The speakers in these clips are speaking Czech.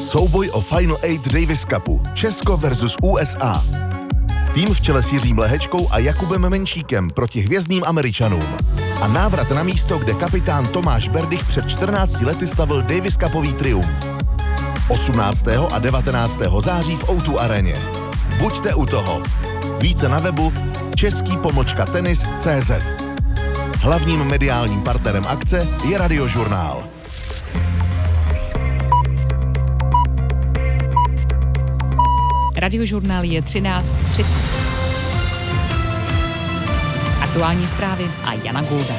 Souboj o Final 8 Davis Cupu. Česko versus USA. Tým v čele s Jiřím Lehečkou a Jakubem Menšíkem proti hvězdným Američanům. A návrat na místo, kde kapitán Tomáš Berdych před 14 lety slavil Davis Cupový triumf. 18. a 19. září v O2 aréně. Buďte u toho. Více na webu český-tenis.cz. Hlavním mediálním partnerem akce je Radiožurnál. Radiožurnál je 13:30. Aktuální zprávy a Jana Gulda.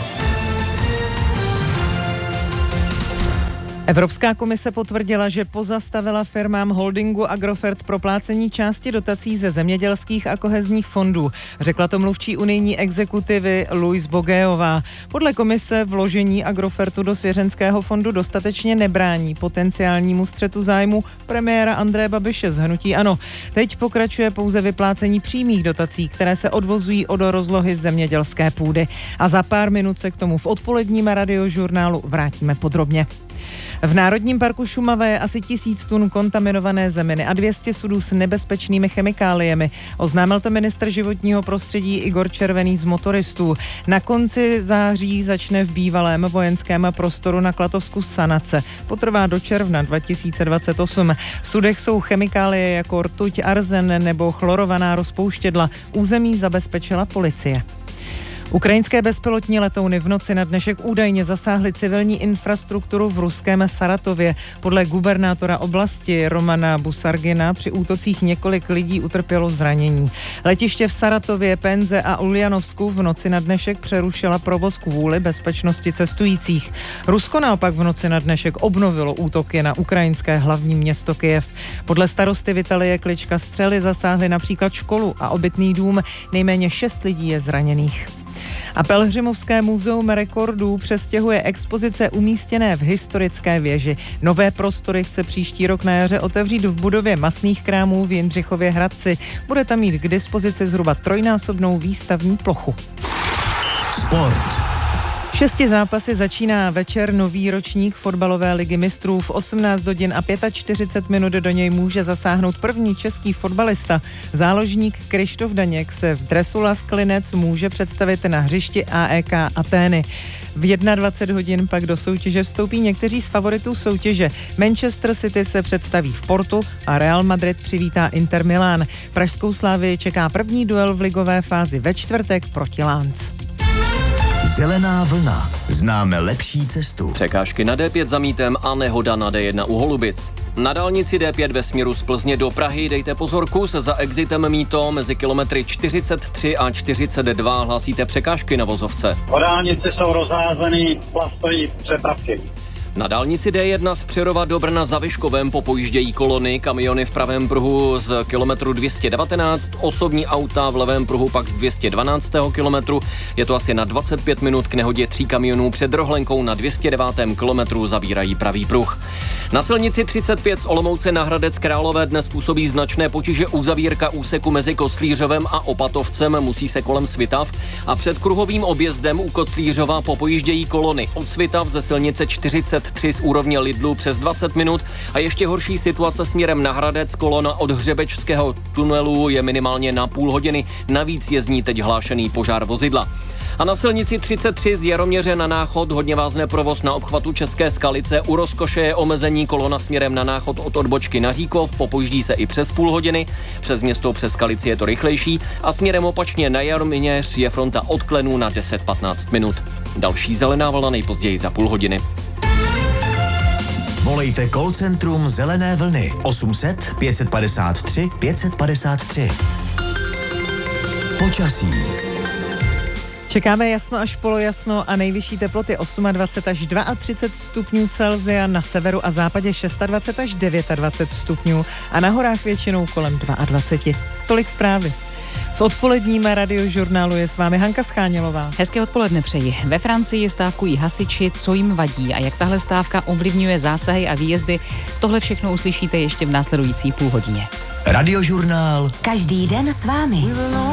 Evropská komise potvrdila, že pozastavila firmám holdingu Agrofert proplácení části dotací ze zemědělských a kohezních fondů. Řekla to mluvčí unijní exekutivy Luis Bogeová. Podle komise vložení Agrofertu do svěřenského fondu dostatečně nebrání potenciálnímu střetu zájmu premiéra Andreje Babiše z hnutí ANO. Teď pokračuje pouze vyplácení přímých dotací, které se odvozují od rozlohy zemědělské půdy. A za pár minut se k tomu v odpoledním Radiožurnálu vrátíme podrobně. V Národním parku Šumava je asi 1000 tun kontaminované zeminy a 200 sudů s nebezpečnými chemikáliemi. Oznámil to ministr životního prostředí Igor Červený z motoristů. Na konci září začne v bývalém vojenském prostoru na Klatovsku sanace. Potrvá do června 2028. V sudech jsou chemikálie jako rtuť, arzen nebo chlorovaná rozpouštědla. Území zabezpečila policie. Ukrajinské bezpilotní letouny v noci na dnešek údajně zasáhly civilní infrastrukturu v ruském Saratově. Podle gubernátora oblasti Romana Busargina při útocích několik lidí utrpělo zranění. Letiště v Saratově, Penze a Uljanovsku v noci na dnešek přerušila provoz kvůli bezpečnosti cestujících. Rusko naopak v noci na dnešek obnovilo útoky na ukrajinské hlavní město Kyjev. Podle starosty Vitalie Klička střely zasáhly například školu a obytný dům. Nejméně 6 lidí je zraněných. A Pelhřimovské muzeum rekordů přestěhuje expozice umístěné v historické věži. Nové prostory chce příští rok na jaře otevřít v budově masných krámů v Jindřichově Hradci. Bude tam mít k dispozici zhruba trojnásobnou výstavní plochu. Sport. 6 zápasy začíná večer nový ročník fotbalové ligy mistrů. V 18 hodin a 45 minut do něj může zasáhnout první český fotbalista. Záložník Krištof Daněk se v dresu Lasklinec může představit na hřišti AEK Atény. V 21 hodin pak do soutěže vstoupí někteří z favoritů soutěže. Manchester City se představí v Portu a Real Madrid přivítá Inter Milán. Pražskou Slavii čeká první duel v ligové fázi ve čtvrtek proti Lens. Zelená vlna. Známe lepší cestu. Překážky na D5 za Mítem a nehoda na D1 u Holubic. Na dálnici D5 ve směru z Plzně do Prahy dejte pozor kus za exitem Mýto mezi kilometry 43 a 42 hlásíte překážky na vozovce. Po dálnici jsou rozházeny plastové přepravky. Na dálnici D1 z Přerova do Brna za Vyškovem popojíždějí kolony, kamiony v pravém pruhu z kilometru 219, osobní auta v levém pruhu pak z 212. kilometru. Je to asi na 25 minut k nehodě 3 kamionů před Rohlenkou na 209. kilometru zavírají pravý pruh. Na silnici 35 z Olomouce na Hradec Králové dnes působí značné potíže uzavírka úseku mezi Koclířovem a Opatovcem, musí se kolem Svitav a před kruhovým objezdem u Koclířova popojíždějí kolony od Svitav ze silnice 43 z úrovně Lidlu přes 20 minut a ještě horší situace směrem na Hradec, kolona od Hřebečského tunelu je minimálně na půl hodiny, navíc je z ní teď hlášený požár vozidla. A na silnici 33 z Jaroměře na Náchod hodně vázne provoz na obchvatu České Skalice. U Rozkoše je omezení, kolona směrem na Náchod od odbočky na Říkov, popojíždí se i přes půl hodiny. Přes město přes Skalici je to rychlejší a směrem opačně na Jaroměř je fronta od Klenů na 10-15 minut. Další zelená vlna nejpozději za půl hodiny. Volejte call centrum Zelené vlny 800 553 553. Počasí. Čekáme jasno až polojasno a nejvyšší teploty 28 až 32 stupňů Celsia, na severu a západě 26 až 29 stupňů a na horách většinou kolem 22. Tolik zprávy. V odpoledním Radiožurnálu je s vámi Hanka Schánělová. Hezké odpoledne přeji. Ve Francii stávkují hasiči, co jim vadí a jak tahle stávka ovlivňuje zásahy a výjezdy. Tohle všechno uslyšíte ještě v následující půl hodině. Radiožurnál. Každý den s vámi.